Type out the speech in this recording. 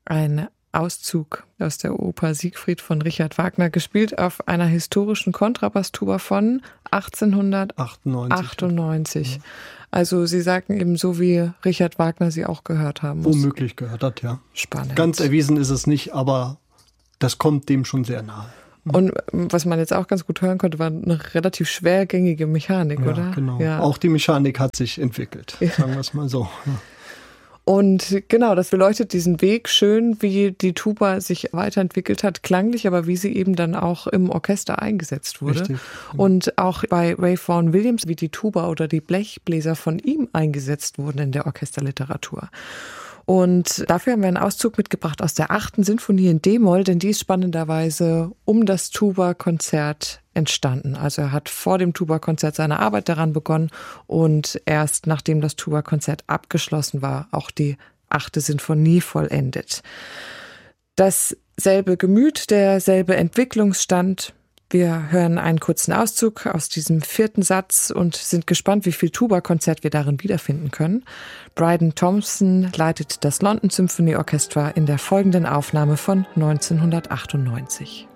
Ein Auszug aus der Oper Siegfried von Richard Wagner, gespielt auf einer historischen Kontrabasstuba von 1898. Also Sie sagten eben so, wie Richard Wagner sie auch gehört haben muss. Womöglich gehört hat, ja. Spannend. Ganz erwiesen ist es nicht, aber das kommt dem schon sehr nahe. Und was man jetzt auch ganz gut hören konnte, war eine relativ schwergängige Mechanik, ja, oder? Genau. Ja, auch die Mechanik hat sich entwickelt, sagen wir es mal so. Ja. Und genau, das beleuchtet diesen Weg schön, wie die Tuba sich weiterentwickelt hat, klanglich, aber wie sie eben dann auch im Orchester eingesetzt wurde. Richtig. Und auch bei Ray Vaughan Williams, wie die Tuba oder die Blechbläser von ihm eingesetzt wurden in der Orchesterliteratur. Und dafür haben wir einen Auszug mitgebracht aus der 8. Sinfonie in D-Moll, denn die ist spannenderweise um das Tuba-Konzert entstanden. Also er hat vor dem Tuba-Konzert seine Arbeit daran begonnen und erst nachdem das Tuba-Konzert abgeschlossen war, auch die 8. Sinfonie vollendet. Dasselbe Gemüt, derselbe Entwicklungsstand. Wir hören einen kurzen Auszug aus diesem 4. Satz und sind gespannt, wie viel Tuba-Konzert wir darin wiederfinden können. Bryden Thompson leitet das London Symphony Orchestra in der folgenden Aufnahme von 1998.